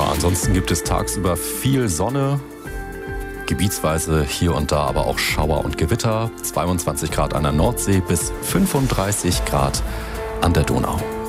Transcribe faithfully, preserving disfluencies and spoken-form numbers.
Ja, ansonsten gibt es tagsüber viel Sonne, gebietsweise hier und da aber auch Schauer und Gewitter. zweiundzwanzig Grad an der Nordsee bis fünfunddreißig Grad an der Donau.